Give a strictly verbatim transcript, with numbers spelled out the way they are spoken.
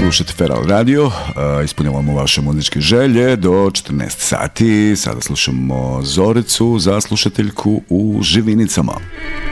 slušate Feral Radio, ispunjavamo vaše muzičke želje do četrnaest sati. Sada slušamo Zoricu za slušateljku u Živinicama.